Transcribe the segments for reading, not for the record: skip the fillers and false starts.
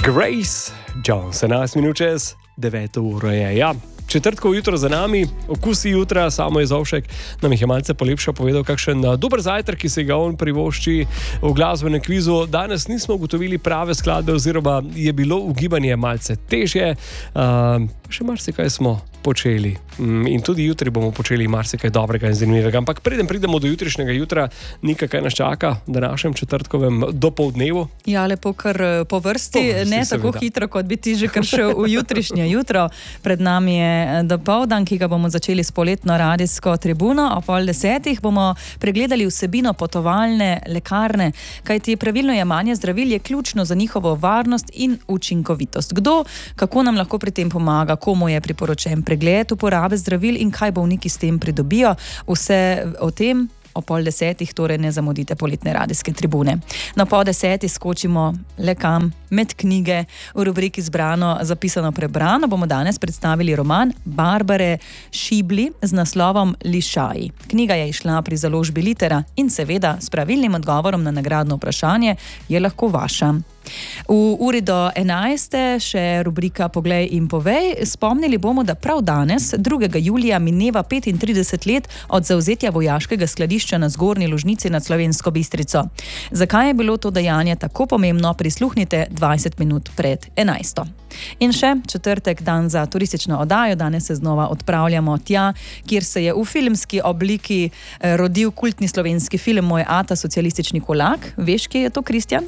Grace Jones, 11 minut čez 9 uro je. Ja, četrtkovo jutro za nami, okusi jutra, Samo Jezovšek nam jih je malce polepša povedal, kakšen dober zajtrk, ki se ga on privošči v glasbenem kvizu. Danes nismo ugotovili prave skladbe oziroma je bilo ugibanje malce težje. Še marsikaj smo počeli in tudi jutri bomo počeli marsikaj dobrega in zanimivega. Ampak preden pridemo do jutrišnjega jutra, Nika, kaj nas čaka v današnjem četrtkovem dopoldnevu? Ja, lepo kar po vrsti, ne tako hitro, kot bi ti že kar šel v jutrišnje jutro. Pred nami je dopoldan, ki ga bomo začeli s poletno radijsko tribuno. O 9:30 bomo pregledali vsebino potovalne lekarne, kajti pravilno jemanje zdravil je ključno za njihovo varnost in učinkovitost. Kdo, kako nam lahko pri tem pomaga, komu je priporočen pregled uporabe zdravil in kaj bolniki s tem pridobijo. Vse o tem o 9:30, torej ne zamudite poletne radijske tribune. Na 9:10 skočimo le kam, med knjige. V rubriki Zbrano, zapisano, prebrano bomo danes predstavili roman Barbare Šibli z naslovom Lišaji. Knjiga je izšla pri založbi Litera in seveda s pravilnim odgovorom na nagradno vprašanje je lahko vaša. V uri do 11. še rubrika Poglej in povej. Spomnili bomo, da prav danes, 2. julija, mineva 35 let od zavzetja vojaškega skladišča na Zgornji Lužnici nad Slovensko Bistrico. Zakaj je bilo to dejanje tako pomembno, prisluhnite 20 minut pred 11. In še četrtek, dan za turistično oddajo. Danes se znova odpravljamo tja, kjer se je v filmski obliki rodil kultni slovenski film Moj ata, socialistični kulak. Veš, kje je to, Kristjan?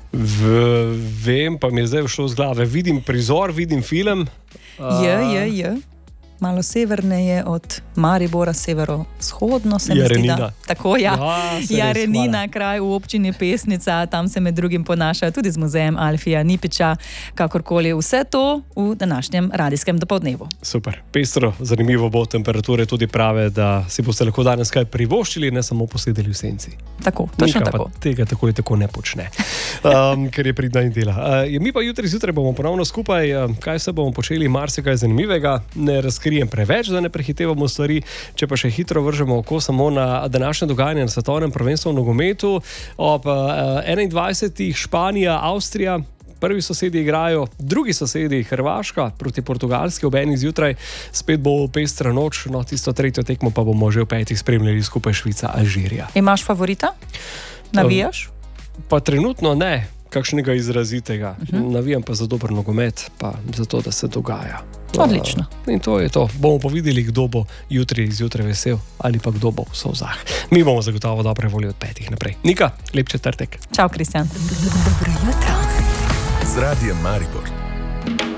Vem, pa mi je zdaj všlo z glave. Vidim prizor, vidim film. Je. Malo severneje od Maribora, severovzhodno se mi zdi, da. Tako, ja. Jarenina, kraj v občini Pesnica, tam se med drugim ponašajo tudi z muzejem Alfija Nipiča, kakorkoli. Vse to v današnjem radijskem dopoldnevu. Super, pestro, zanimivo bo, temperature tudi prave, da si boste lahko danes kaj privoščili, ne samo posedeli v senci. Tako, točno Nika tako. Pa tega tako in tako ne počne, ker je pridna in dela. Mi pa jutri zjutraj bomo ponovno skupaj, kaj se bomo počeli, marsikaj zanimivega, ne razkrijem preveč, da ne prehitevamo stvari. Če pa še hitro vržemo oko samo na današnje dogajanje na svetovnem prvenstvu v nogometu. Ob 21. Španija, Avstrija, prvi sosedi igrajo, drugi sosedi Hrvaška proti Portugalski ob 1. zjutraj. Spet bo pestra noč, no tisto tretjo tekmo pa bomo že v 5. spremljali skupaj Švica, Alžirija. Imaš favorita? Navijaš? Pa trenutno ne, kakšnega izrazitega. Navijam pa za dober nogomet, pa za to, da se dogaja. Odlično. In to je to. Bomo pa videli, kdo bo jutri zjutraj vesel ali pa kdo bo v solzah. Mi bomo zagotovo dobre volje od 5. naprej. Nika, lep četrtek. Čau, Kristjan. Dobro jutro. Z Radijem Maribor.